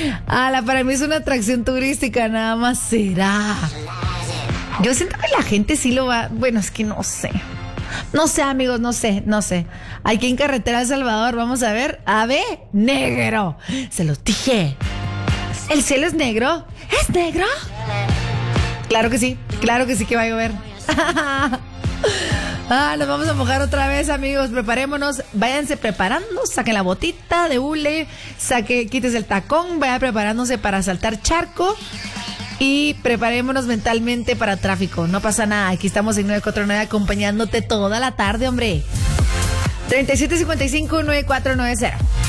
Para mí es una atracción turística, nada más será. Yo siento que la gente sí lo va. Bueno, es que no sé. No sé, amigos, no sé. Aquí en Carretera El Salvador, vamos a ver. Negro. Se los dije. ¿El cielo es negro? ¿Es negro? Claro que sí que va a llover. Nos vamos a mojar otra vez, amigos. Preparémonos, váyanse preparando, saquen la botita de hule, quítese el tacón, vaya preparándose para saltar charco y preparémonos mentalmente para tráfico. No pasa nada, aquí estamos en 949 acompañándote toda la tarde, hombre. 3755-9490.